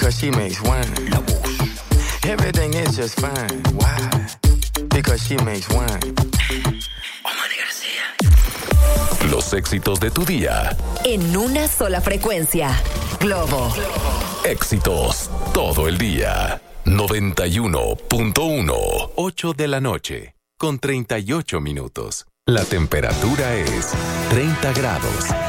Because she makes wine. Everything is just fine. Why? Because she makes wine. Los éxitos de tu día. En una sola frecuencia. Globo. Éxitos todo el día. 91.1. 8 de la noche. Con 38 minutos. La temperatura es 30 grados.